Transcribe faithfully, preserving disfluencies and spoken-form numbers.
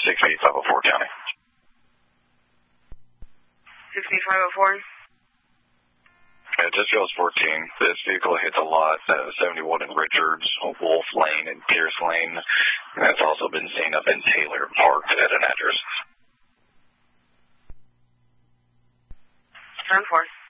six eight five oh four County. six eight five oh four. Yeah, just Trails fourteen. This vehicle hits a lot, uh, seventy-one in Richards, Wolf Lane, and Pierce Lane. And it's also been seen up in Taylor Park at an address. ten four.